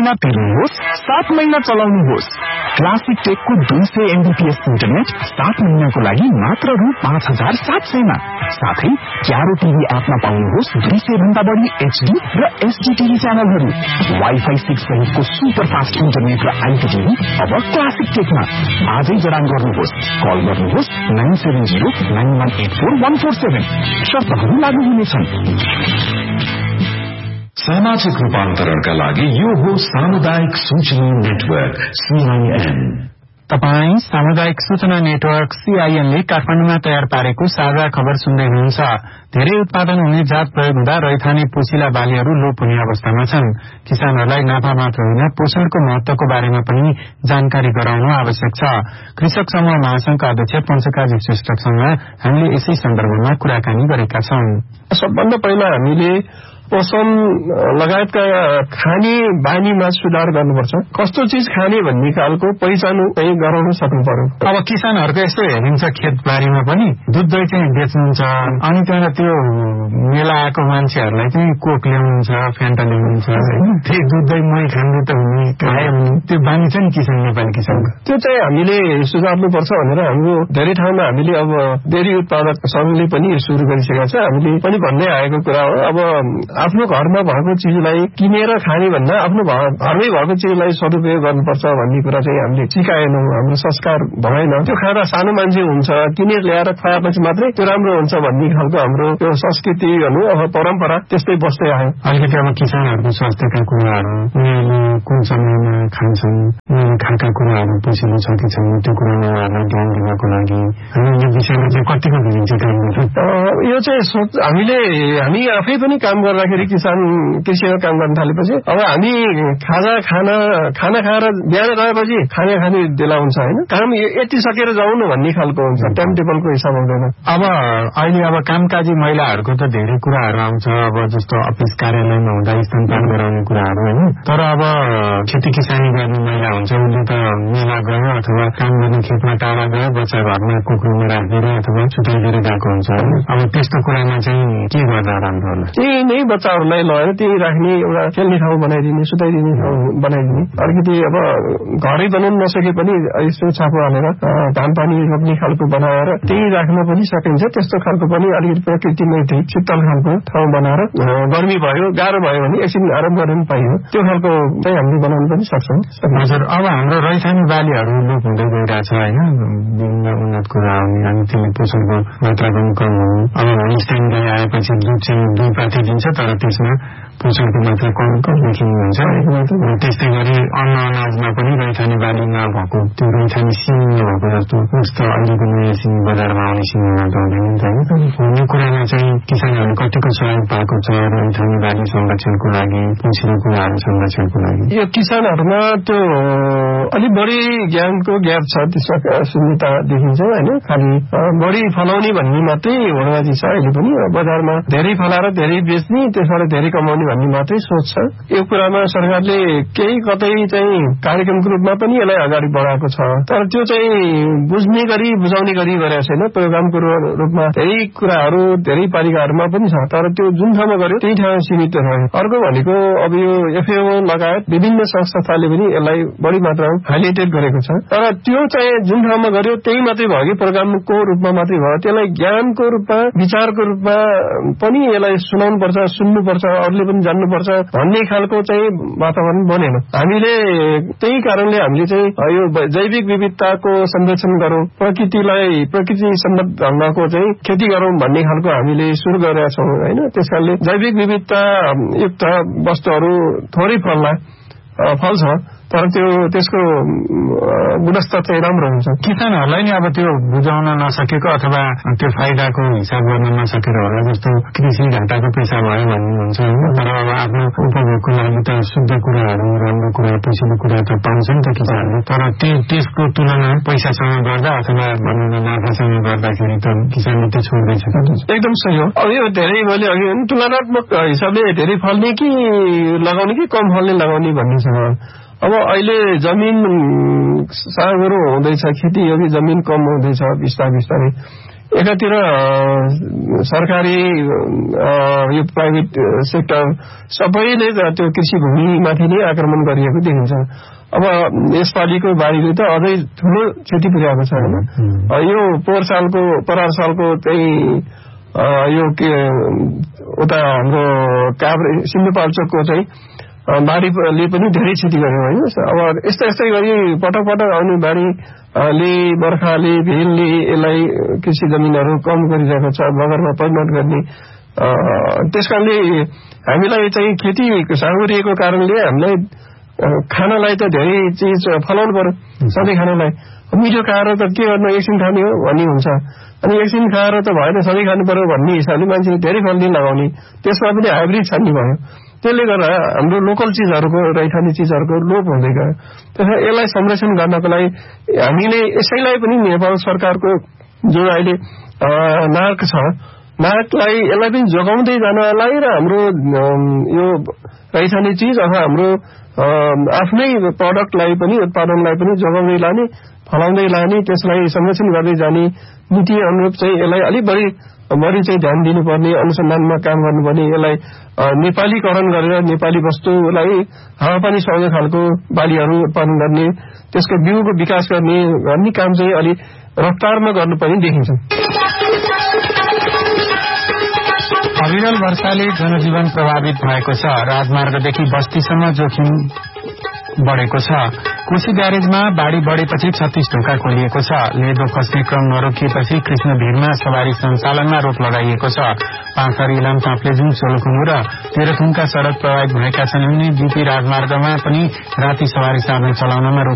महिना तिर्नुहोस्, 7 महिना चलाउनुहोस्। क्लासिक टेकको 200 MBPS इन्टरनेट 7 महिनाको लागि मात्र रु 5700 मा। साथै क्यारो टिभी एपमा पाउनुहोस् 200 भन्दा बढी HD र SD टिभी च्यानलहरू। वाइफाई 6 सहितको सुपर फास्ट इन्टरनेट र आइपिटिभी अब क्लासिक टेकमा। आजै जडान गर्नुहोस्। कल गर्नुहोस् 9709184147। शर्तहरू लागू हुनेछन्। सामाजिक रूपान्तरणका लागि यो हो सामुदायिक सूचना नेटवर्क CIN। तपाई सामुदायिक सूचना नेटवर्क CIN ले काठमाडौँमा तयार पारेको साझा खबर सुन्दै हुनुहुन्छ। धेरै उत्पादन हुने जात प्रयोग हुँदा रैथाने पोसिला बालीहरू लोप हुने अवस्थामा छन्। किसानहरूलाई नाफा मात्र होइन पोषणको महत्वको बारेमा पनि जानकारी गराउनु आवश्यक छ। कृषक समूह महासंघका अध्यक्ष पञ्चकाजी श्रेष्ठसँग हामीले यसै सन्दर्भमा कुराकानी गरेका छौं। सबभन्दा पहिला हामीले पोषण लगायतका खाने बानीमा सुधार गर्नुपर्छ। कस्तो चीज खाने भन्ने खालको पहिचान चाहिँ गराउन सक्नु पर्यो। अब किसानहरूको यस्तो हेरिन्छ खेतबारीमा पनि दुध दही चाहिँ बेच्नुहुन्छ, अनि त्यहाँ त्यो मेला आएको मान्छेहरूलाई चाहिँ कोक ल्याउनुहुन्छ, फ्यान्टा ल्याउनुहुन्छ, त्यही दुध दही मै खानु त हुने खाए हुने त्यो बानी छ नि किसान नेपाली किसानको। त्यो चाहिँ हामीले सुधार्नुपर्छ भनेर हाम्रो धेरै ठाउँमा हामीले अब डेरी उत्पादक संघले पनि सुरु गरिसकेका छ। हामीले पनि भन्दै आएको कुरा हो। अब आफ्नो घरमा भएको चिजलाई किनेर खाने भन्दा आफ्नो घरमै भएको चिजलाई सदुपयोग गर्नुपर्छ भन्ने कुरा चाहिँ हामीले सिकाएनौं। हाम्रो संस्कार भएन। त्यो खाँदा सानो मान्छे हुन्छ, किनेर ल्याएर खुवाएपछि मात्रै त्यो राम्रो हुन्छ भन्ने खालको हाम्रो त्यो संस्कृति भनौँ परम्परा त्यस्तै बस्दै आयो। अलिकति अब किसानहरूको स्वास्थ्यका कुराहरू उनीहरूले कुन समयमा खान्छन्, खाएका कुराहरू पोसिलो छ कि छैन त्यो कुरामा उहाँहरूलाई ध्यान दिनको लागि यो विषयमा चाहिँ कतिको भूमिका काम गर्छ? यो चाहिँ हामी आफै पनि काम गर्दाखेरि कृषिमा काम गर्न थालेपछि अब हामी खाना खाएर बिहान गएपछि खाने बेला हुन्छ होइन। काम यति सकेर जाउँ न भन्ने खालको हुन्छ, टाइम टेबलको हिसाब हुँदैन। अब अहिले अब कामकाजी महिलाहरूको त धेरै कुराहरू आउँछ। अब जस्तो अफिस कार्यालयमा हुँदा स्तनपान गराउने कुराहरू होइन। तर अब खेती किसानी गर्ने महिला हुन्छ, उसले त मेला गयो अथवा काम गर्ने खेतमा टाढा गयो, बच्चा घरमा कुकुरमा राखिदिएर अथवा छुट्याइदिएर गएको हुन्छ। अब त्यस्तो कुरामा चाहिँ के गर्दा राम्रो होला? त्यही नै बच्चाहरूलाई लगेर त्यही राख्ने एउटा खेल्ने ठाउँ बनाइदिने, सुताइदिने ठाउँ बनाइदिने। अलिकति अब घरै बनाउन नसके पनि यस्तो छापो हालेर धान पानी रोप्ने खालको बनाएर त्यही राख्न पनि सकिन्छ। त्यस्तो खालको पनि अलिकति प्रकृतिमै शीतल खालको ठाउँ बनाएर गर्मी भयो गाह्रो भयो भने एकछिन आराम गर्न पनि पाइयो। त्यो खालको चाहिँ हामीले बनाउन पनि सक्छौँ। हजुर, अब हाम्रो रैथाने बालीहरू लोप हुँदै गइरहेछ होइन। विभिन्न उन्नत कुरा आउने अनि त्यसले पोषणको मात्रा पनि कम हुने। अब होमस्टेङ आएपछि दुध चाहिँ 2 पाथी दिन्छ तर त्यसमा पोषणको मात्रा कम देखिने हुन्छ। त्यस्तै गरी अन्न अनाजमा पनि रैथाने बाली नभएको त्यो रैथाने सिमी नभएको जस्तो उस्तो अहिलेको नयाँ सिमी बजारमा आउने सिमीमा त हुँदैन। यो कुरामा चाहिँ किसानहरू कतिको सहयोग पाएको छ रैथाने बाली संरक्षणको लागि, पोषण कुराहरू संरक्षणको लागि? यो किसानहरूमा त्यो अलिक बढी ज्ञानको ग्याप छ, त्यसमा शून्यता देखिन्छ होइन। खालि बढी फलाउने भन्ने मात्रै होडबाजी छ अहिले पनि। बजारमा धेरै फलाएर धेरै बेच्ने, त्यसबाट धेरै कमाउने भन्ने मात्रै सोच छ। यो कुरामा सरकारले केही कतै चाहिँ कार्यक्रमको रूपमा पनि यसलाई अगाडि बढाएको छ, तर त्यो चाहिँ बुझ्ने गरी बुझाउने गरी गरेको छैन। प्रोग्रामको रूपमा धेरै कुराहरू धेरै पालिकाहरूमा पनि छ, तर त्यो जुन ठाउँमा गर्यो त्यही ठाउँमा सीमित रह्यो। अर्को भनेको अब यो FAO लगायत विभिन्न संस्थाले पनि यसलाई बढी मात्रामा हाइलाइटेड गरेको छ, तर त्यो चाहिँ जुन ठाउँमा गर्यो त्यही मात्रै भयो कि प्रोग्रामको रूपमा मात्रै भयो। त्यसलाई ज्ञानको रूपमा विचारको रूपमा पनि यसलाई सुनाउनु पर्छ, सुन्नुपर्छ, अरूले पनि जान्नुपर्छ भन्ने खालको चाहिँ वातावरण बनेन। हामीले त्यही कारणले हामीले चाहिँ यो जैविक विविधताको संरक्षण गरौँ, प्रकृति सम्बद्ध ढङ्गको चाहिँ खेती गरौँ भन्ने खालको हामीले सुरु गरेका छौँ होइन। त्यसकारणले जैविक विविधता युक्त वस्तुहरू थोरै फल्छ तर त्यसको गुणस्तर चाहिँ राम्रो हुन्छ। किसानहरूलाई नि अब त्यो बुझाउन नसकेको अथवा त्यो फाइदाको हिसाब गर्न नसकेर होला। जस्तो कृषि घाटाको पेसा भयो भन्नुहुन्छ होइन। तर अब आफ्नो उपभोगको लागि त शुद्ध कुराहरू, राम्रो कुरा, पोषिलो कुरा त पाउँछ नि त किसानहरूले। तर त्यसको तुलना पैसासँग गर्दा अथवा नाफासँग गर्दाखेरि त किसानले त्यो छोड्दैछ। एकदम सही हो। अब यो धेरै मैले अघि तुलनात्मक हिसाबले धेरै फल्ने कि लगाउने कि कम फल्ने लगाउने भन्ने छ। अब अहिले जमिन सागरो हुँदैछ, खेती योग्य जमिन कम हुँदैछ बिस्तारै। एकातिर सरकारी यो प्राइभेट सेक्टर सबैले त्यो कृषि भूमिमाथि नै आक्रमण गरिएको देखिन्छ। अब यसपालिको बाढीले त अझै ठूलो क्षति पुर्याएको छ हैन। यो परार सालको चाहिँ यो के उता हाम्रो काभ्रे सिन्धुपाल्चोकको चाहिँ बाढीले पनि धेरै क्षति गर्यो हैन। अब यस्तै गरी पटक आउने बाढीले बर्खाले भेलले यसलाई कृषि जमिनहरू कम गरिरहेको छ, बगरमा परिणत गर्ने। त्यसकारणले हामीलाई चाहिँ खेती साँगुरिएको कारणले हामीलाई खानालाई त धेरै चिज फलाउनु पर्यो, सधैँ खानालाई। मिठो खाएर त के गर्नु, एकछिन खाने हो भन्ने हुन्छ। अनि एकछिन खाएर त भएन, सधैँ खानु पर्यो भन्ने हिसाबले मान्छेले धेरै फल दिन लगाउने, त्यसमा पनि हाइब्रिड छान्ने भयो। त्यसले गर्दा हाम्रो लोकल चिजहरूको, रैथाने चिजहरूको लोप हुँदै गयो। त्यसैले यसलाई संरक्षण गर्नको लागि हामीले यसैलाई पनि नेपाल सरकारको जो अहिले नाक छ, नाकलाई यसलाई पनि जोगाउँदै जानलाई र हाम्रो यो रैथाने चिज अथवा हाम्रो आफ्नै प्रडक्टलाई पनि, उत्पादनलाई पनि जोगाउँदै लाने, फलाउँदै लाने, त्यसलाई संरक्षण गर्दै जाने नीति अनुरूप चाहिँ यसलाई अलिक बढी चाहिँ ध्यान दिनुपर्ने, अनुसन्धानमा काम गर्नुपर्ने, यसलाई नेपालीकरण गरेर नेपाली वस्तुलाई हावापानी सुहाउने खालको बालीहरू उत्पादन गर्ने, त्यसको बिउको विकास गर्ने काम चाहिँ अलि रफ्तारमा गर्नुपर्ने देखिन्छ। अविरल वर्षाले जनजीवन प्रभावित भएको छ। राजमार्गदेखि बस्तीसम्म जोखिम बढ़ेको छ। कोशी ब्यारेजमा बाढ़ी बढ़ेपछि 36 ढोका खोलिएको छ। लेदो खस्ने क्रम नरोकिएपछि कृष्ण भिरमा सवारी सञ्चालनमा रोक लगाइएको छ। पाखर इलाम ताप्लेजुङ सोलुखुम्बु र तेह्रथुमका सड़क प्रभावित भएका छन् भने जीपी राजमार्गमा पनि राति सवारी साधन चलाउनमा रोक